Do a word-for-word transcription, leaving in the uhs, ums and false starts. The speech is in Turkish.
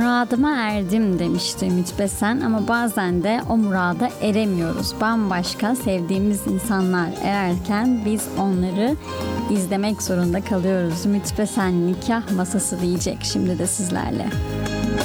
Muradıma erdim demişti Ümit Besen ama bazen de o murada eremiyoruz. Bambaşka sevdiğimiz insanlar ererken biz onları izlemek zorunda kalıyoruz. Ümit Besen nikah masası diyecek şimdi de sizlerle.